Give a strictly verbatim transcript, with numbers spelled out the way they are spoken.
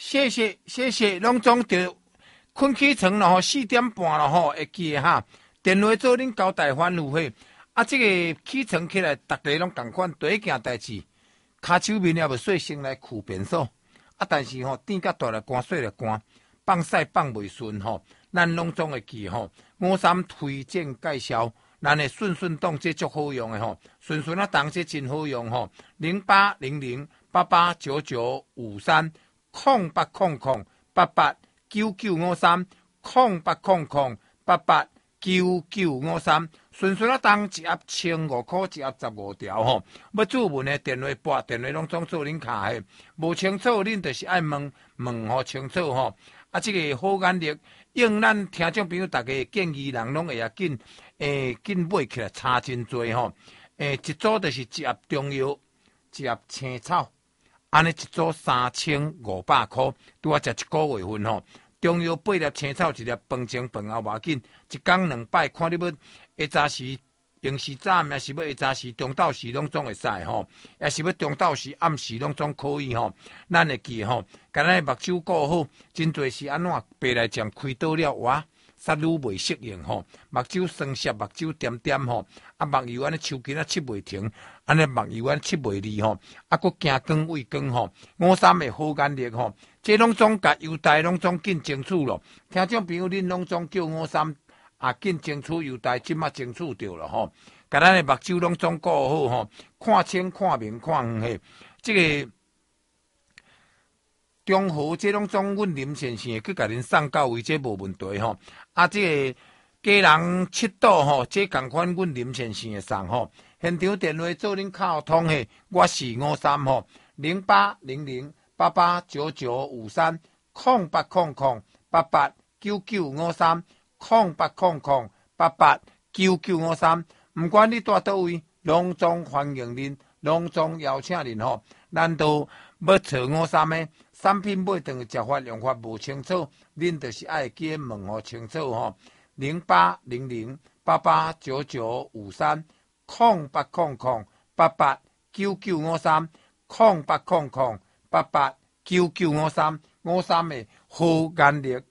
谢谢谢谢，拢总着困起床了吼，四点半了吼，会记哈。电话做恁交代反复费，啊，这个起床起来，逐个拢共款，第一件代志，骹手面也无洗，先来驱便所。啊，但是吼，temp甲大来寒，洗来寒，放屎放袂顺吼，咱拢总会记吼。五三推荐介绍，咱的顺顺动这足好用的吼，顺顺啊动这真好用吼。零八零零八八九九五三空八空空八八九九五三空八空空八八九九五三，顺顺啊动一盒千五块，一盒十五条吼。要注文的电话拨，电话拢总做恁卡的，无清楚恁就是爱问问吼清楚吼。啊，这个好眼力，用咱听众朋友大家建议人拢会要紧，诶，紧买起来差真多吼。诶，一组就是一盒中药，一盒青草，安尼一组三千五百块，拄啊食一个月份吼。中药八粒，青草一粒，饭前饭后无要紧，一天两摆，看你要下早时、用时早，也是要下早时、中昼时拢总会使吼，也是要中昼时、暗时拢总可以吼。咱会记吼，干咱目睭顾好，真侪是安怎白内障开倒了哇，煞愈袂适应吼，目睭酸涩，目睭点点吼，啊目睭安尼抽筋啊切袂停，安尼目睭安切袂离吼，啊佫惊光畏光吼，五三的好眼力吼。这拢总甲优待拢总紧争取咯，听众朋友恁拢总叫五三啊紧争取优待，即马争取着了吼。甲咱的目睭拢总顾好吼，看清看明看远嘿，这个中和这拢总阮林先生去甲恁送到位，这无问题吼。啊，这个家人七岛吼，这共款阮林先生的送吼。现场电话做恁卡通嘿，我是五三吼零八零零。八八九九五三空八空空八八九九五三空八空空八八九九五三，唔管你住倒位，拢总欢迎恁，拢总邀请恁吼。咱都要找五三的产品买顿食法用法无清楚，恁就是爱记问吼清楚吼。零八零零八八九九五三空八空空八八九九五三空八空空。八八九九五三五三的好眼力